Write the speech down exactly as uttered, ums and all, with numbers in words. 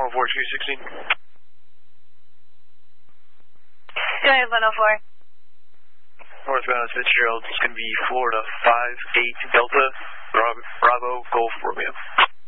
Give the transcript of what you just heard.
oh four two sixteen. Go ahead, one oh four. Northbound Fitzgerald, it's going to be Florida five eight Delta,